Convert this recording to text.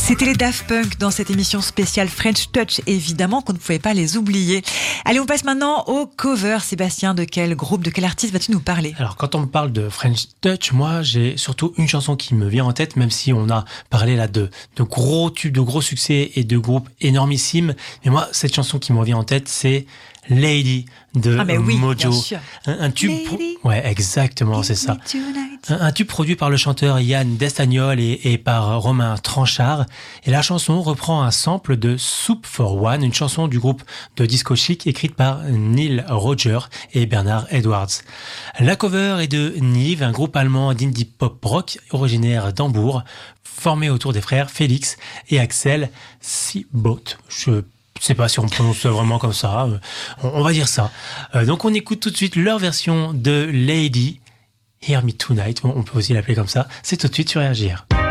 C'était les Daft Punk dans cette émission spéciale French Touch, évidemment qu'on ne pouvait pas les oublier. Allez, on passe maintenant au cover. Sébastien, de quel groupe, de quel artiste vas-tu nous parler ? Alors, quand on me parle de French Touch, moi, j'ai surtout une chanson qui me vient en tête, même si on a parlé là de gros tubes, de gros succès et de groupes énormissimes. Mais moi, cette chanson qui me revient en tête, c'est Lady de Mojo. Bien sûr. Un tube. Ouais, exactement, c'est ça. Tonight. Un tube produit par le chanteur Yann Destagnol et par Romain Tranchard. Et la chanson reprend un sample de Soup for One, une chanson du groupe de disco chic écrite par Neil Roger et Bernard Edwards. La cover est de Nive, un groupe allemand d'indie pop rock originaire d'Hambourg, formé autour des frères Félix et Axel Seabolt. Je sais pas si on prononce vraiment comme ça, on va dire ça. Donc on écoute tout de suite leur version de Lady, Hear Me Tonight, on peut aussi l'appeler comme ça, c'est tout de suite sur RJR.